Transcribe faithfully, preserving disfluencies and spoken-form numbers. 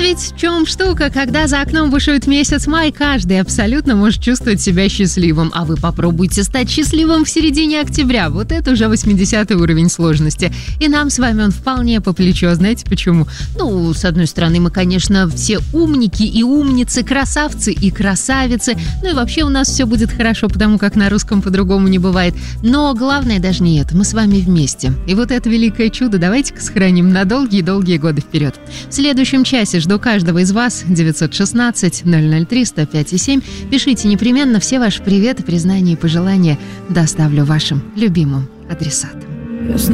ведь в чем штука, когда за окном бушует месяц май, каждый абсолютно может чувствовать себя счастливым. А вы попробуйте стать счастливым в середине октября. Вот это уже восьмидесятый уровень сложности. И нам с вами он вполне по плечу. А знаете почему? Ну, с одной стороны, мы, конечно, все умники и умницы, красавцы и красавицы. Ну и вообще у нас все будет хорошо, потому как на русском по-другому не бывает. Но главное даже не это. Мы с вами вместе. И вот это великое чудо давайте-ка сохраним на долгие-долгие годы вперед. В следующем часе жду каждого из вас. девятьсот шестнадцать ноль ноль три сто пять и семь. Пишите непременно все ваши приветы, признания и пожелания. Доставлю вашим любимым адресатам.